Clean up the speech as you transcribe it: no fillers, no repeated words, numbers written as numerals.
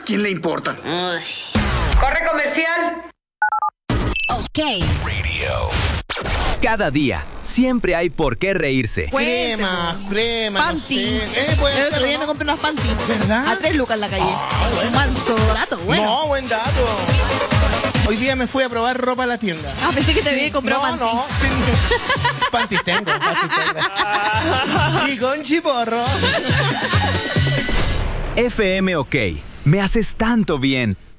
quién le importa? Corre comercial. Ok. Radio. Cada día, siempre hay por qué reírse. Crema, Panty. no sé. Puede El otro ser, día ¿no? me compré unas panty. ¿Verdad? A 3 lucas en la calle. Un manso dato, bueno. No, buen dato. Hoy día me fui a probar ropa a la tienda. Ah, pensé que te había comprado panty. No. Sí. Panties tengo. Y con chiporro. FM OK. Me haces tanto bien.